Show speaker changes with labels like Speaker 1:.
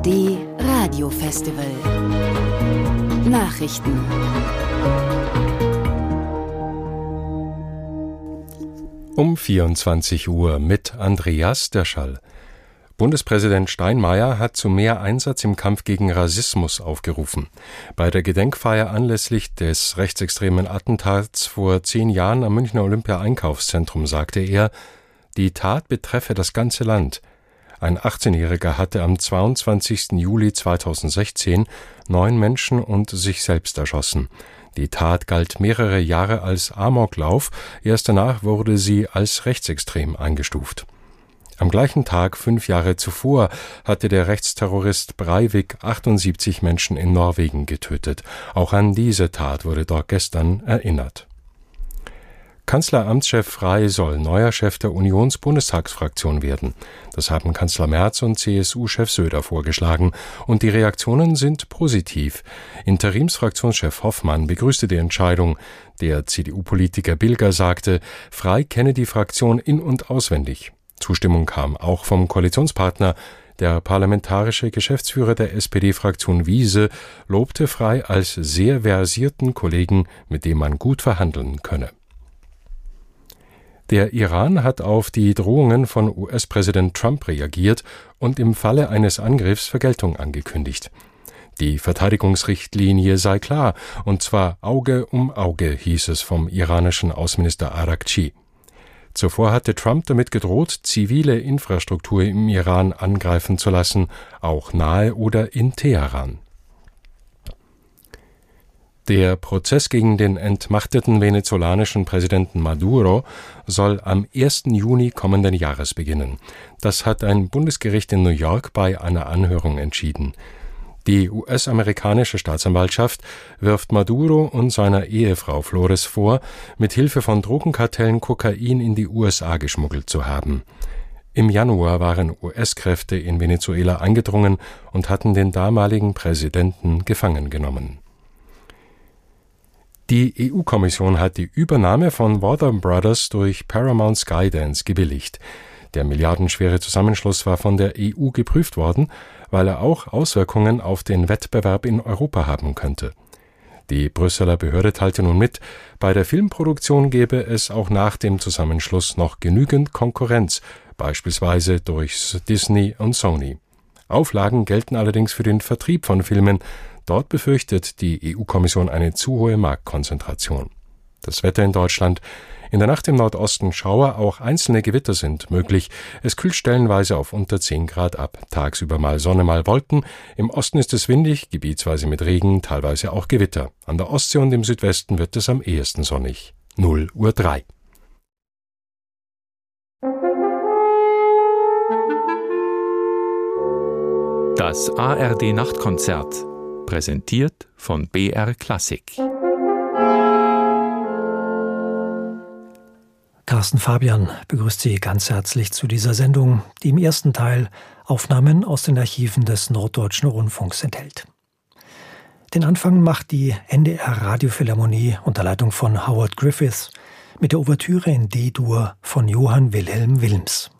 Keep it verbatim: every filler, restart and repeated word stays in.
Speaker 1: D Radio Festival Nachrichten.
Speaker 2: Um vierundzwanzig Uhr mit Andreas Dörschall. Bundespräsident Steinmeier hat zu mehr Einsatz im Kampf gegen Rassismus aufgerufen. Bei der Gedenkfeier anlässlich des rechtsextremen Attentats vor zehn Jahren am Münchner Olympia-Einkaufszentrum sagte er, die Tat betreffe das ganze Land. Ein achtzehnjähriger hatte am zweiundzwanzigsten Juli zweitausendsechzehn neun Menschen und sich selbst erschossen. Die Tat galt mehrere Jahre als Amoklauf, erst danach wurde sie als rechtsextrem eingestuft. Am gleichen Tag, fünf Jahre zuvor, hatte der Rechtsterrorist Breivik achtundsiebzig Menschen in Norwegen getötet. Auch an diese Tat wurde dort gestern erinnert. Kanzleramtschef Frey soll neuer Chef der Unionsbundestagsfraktion werden. Das haben Kanzler Merz und C S U-Chef Söder vorgeschlagen. Und die Reaktionen sind positiv. Interimsfraktionschef Hoffmann begrüßte die Entscheidung. Der C D U-Politiker Bilger sagte, Frey kenne die Fraktion in- und auswendig. Zustimmung kam auch vom Koalitionspartner. Der parlamentarische Geschäftsführer der S P D-Fraktion Wiese lobte Frey als sehr versierten Kollegen, mit dem man gut verhandeln könne. Der Iran hat auf die Drohungen von U S-Präsident Trump reagiert und im Falle eines Angriffs Vergeltung angekündigt. Die Verteidigungsrichtlinie sei klar, und zwar Auge um Auge, hieß es vom iranischen Außenminister Araghchi. Zuvor hatte Trump damit gedroht, zivile Infrastruktur im Iran angreifen zu lassen, auch nahe oder in Teheran. Der Prozess gegen den entmachteten venezolanischen Präsidenten Maduro soll am ersten Juni kommenden Jahres beginnen. Das hat ein Bundesgericht in New York bei einer Anhörung entschieden. Die U S-amerikanische Staatsanwaltschaft wirft Maduro und seiner Ehefrau Flores vor, mit Hilfe von Drogenkartellen Kokain in die U S A geschmuggelt zu haben. Im Januar waren U S-Kräfte in Venezuela eingedrungen und hatten den damaligen Präsidenten gefangen genommen. Die E U-Kommission hat die Übernahme von Warner Brothers durch Paramount Skydance gebilligt. Der milliardenschwere Zusammenschluss war von der E U geprüft worden, weil er auch Auswirkungen auf den Wettbewerb in Europa haben könnte. Die Brüsseler Behörde teilte nun mit, bei der Filmproduktion gäbe es auch nach dem Zusammenschluss noch genügend Konkurrenz, beispielsweise durch Disney und Sony. Auflagen gelten allerdings für den Vertrieb von Filmen. Dort befürchtet die E U-Kommission eine zu hohe Marktkonzentration. Das Wetter in Deutschland: In der Nacht im Nordosten Schauer, auch einzelne Gewitter sind möglich. Es kühlt stellenweise auf unter zehn Grad ab. Tagsüber mal Sonne, mal Wolken. Im Osten ist es windig, gebietsweise mit Regen, teilweise auch Gewitter. An der Ostsee und im Südwesten wird es am ehesten sonnig. null Uhr drei.
Speaker 3: Das A R D-Nachtkonzert, präsentiert von B R Klassik.
Speaker 4: Carsten Fabian begrüßt Sie ganz herzlich zu dieser Sendung, die im ersten Teil Aufnahmen aus den Archiven des Norddeutschen Rundfunks enthält. Den Anfang macht die N D R-Radiophilharmonie unter Leitung von Howard Griffiths mit der Ouvertüre in D-Dur von Johann Wilhelm Wilms.